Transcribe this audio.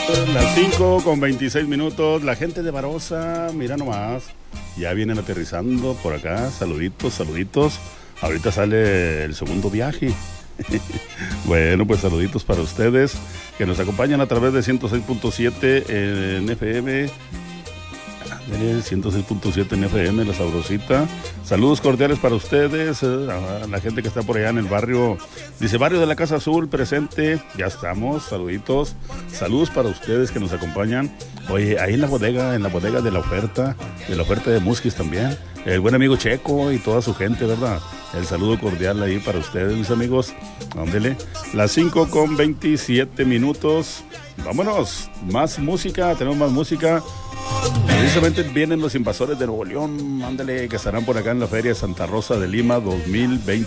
Las 5:26. La gente de Barosa, mira nomás, ya vienen aterrizando por acá. Saluditos, saluditos. Ahorita sale el segundo viaje. Bueno, pues saluditos para ustedes que nos acompañan a través de 106.7 en FM. 106.7 en FM, La Sabrosita. Saludos cordiales para ustedes, a la gente que está por allá en el barrio. Dice, barrio de la Casa Azul, presente. Ya estamos, saluditos. Saludos para ustedes que nos acompañan. Oye, ahí en la bodega de la oferta de Musquis también. El buen amigo Checo y toda su gente, ¿verdad? El saludo cordial ahí para ustedes, mis amigos. Ándele. Las 5:27. Vámonos, más música, tenemos más música. Precisamente vienen los Invasores de Nuevo León, ándale, que estarán por acá en la Feria Santa Rosa de Lima 2020.